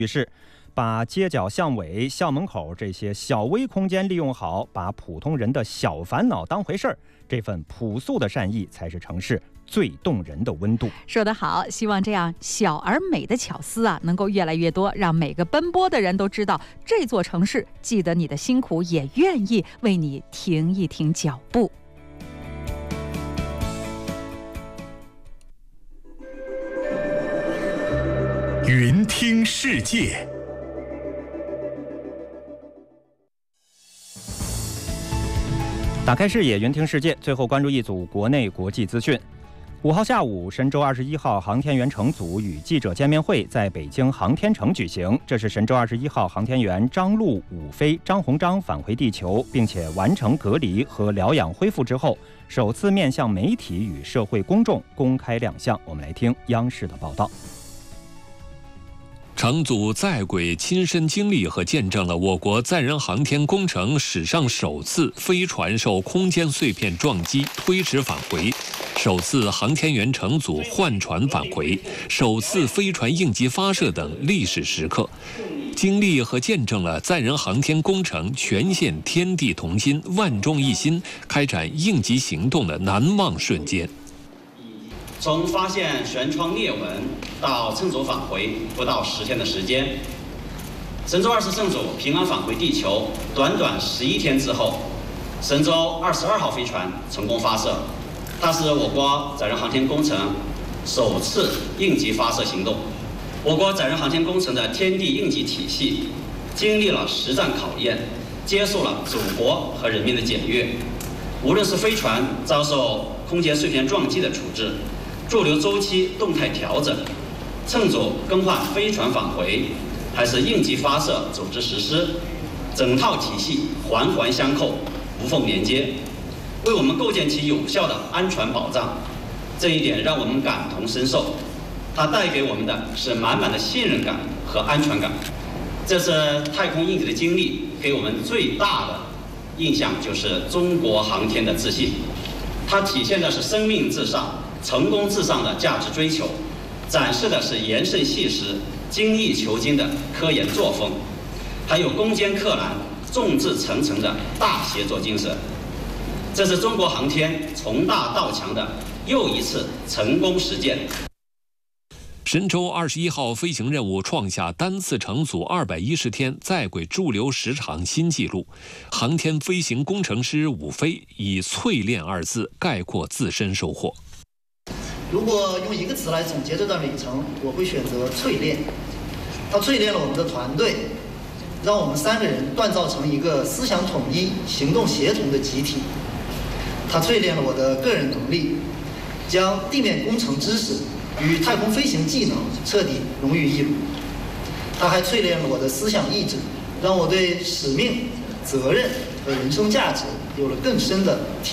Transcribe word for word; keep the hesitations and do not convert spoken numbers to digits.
于是，把街角巷尾、校门口这些小微空间利用好，把普通人的小烦恼当回事儿，这份朴素的善意才是城市最动人的温度。 说得好，希望这样小而美的巧思啊，能够越来越多，让每个奔波的人都知道，这座城市记得你的辛苦，也愿意为你停一停脚步。 云听世界， 打开视野，云听世界。最后关注一组国内国际资讯。五号下午，神舟二十一号航天员乘组与记者见面会在北京航天城举行。这是神舟二十一号航天员张陆、武飞、张鸿章返回地球，并且完成隔离和疗养恢复之后，首次面向媒体与社会公众公开亮相。我们来听央视的报道。 乘组在轨亲身经历和见证了我国载人航天工程史上首次飞船受空间碎片撞击推迟返回，首次航天员乘组换船返回，首次飞船应急发射等历史时刻，经历和见证了载人航天工程全线天地同心、万众一心开展应急行动的难忘瞬间。 从发现舷窗裂纹到乘组返回不到十天的时间，神舟二十乘组平安返回地球。短短十一天之后，神舟二十二号飞船成功发射，它是我国载人航天工程首次应急发射行动。我国载人航天工程的天地应急体系经历了实战考验，接受了祖国和人民的检阅。无论是飞船遭受空间碎片撞击的处置，驻留周期动态调整，乘组更换飞船返回，还是应急发射组织实施，整套体系环环相扣，无缝连接，为我们构建起有效的安全保障。这一点让我们感同身受，它带给我们的是满满的信任感和安全感。这次太空应急的经历给我们最大的印象就是中国航天的自信，它体现的是生命至上、成功至上的价值追求，展示的是严慎细实、精益求精的科研作风，还有攻坚克难、众志成城的大协作精神。这是中国航天从大到强的又一次成功实践。 神舟二十一号飞行任务创下单次乘组二百一十天在轨驻留时长新纪录。航天飞行工程师武飞以“淬炼”二字概括自身收获。 如果用一个词来总结这段旅程，我会选择淬炼。它淬炼了我们的团队，让我们三个人锻造成一个思想统一、行动协同的集体。它淬炼了我的个人能力，将地面工程知识与太空飞行技能彻底融于一炉。它还淬炼了我的思想意志，让我对使命、责任和人生价值有了更深的体